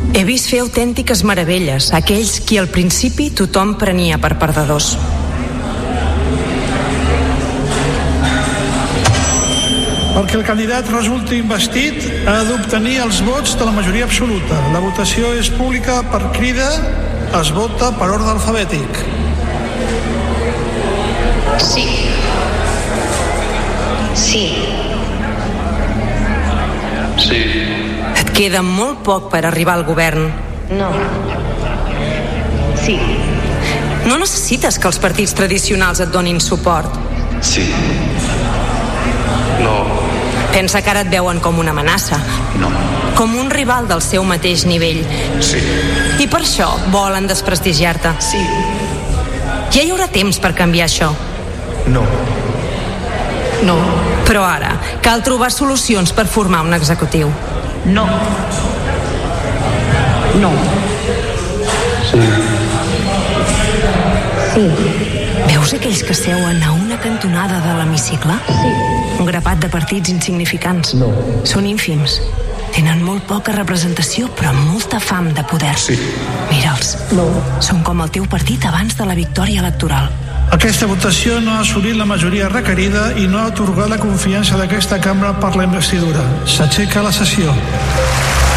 He vist fer autèntiques meravelles aquells qui al principi tothom prenia per perdedors. Perquè el candidat resulti investit ha d'obtenir els vots de la majoria absoluta. La votació és pública per crida, es vota per ordre alfabètic. Sí. Sí. Sí. Et queda molt poc per arribar al govern. No. Sí. No necessites que els partits tradicionals et donin suport. Sí. No. Pensa que ara et veuen com una amenaça. No. Com un rival del seu mateix nivell. Sí. I per això volen desprestigiar-te. Sí. Ja hi haurà temps per canviar això. No. No. Però ara cal trobar solucions per formar un executiu. No. No. Sí. Sí. Veus aquells que seuen a una cantonada de l'hemicicle? Sí. Un grapat de partits insignificants. No. Són ínfims. Tenen molt poca representació, però amb molta fam de poder. Sí. Mira'ls. No. Són com el teu partit abans de la victòria electoral. Aquesta votació no ha assolit la majoria requerida i no ha atorgat la confiança d'aquesta cambra per la investidura. S'aixeca la sessió.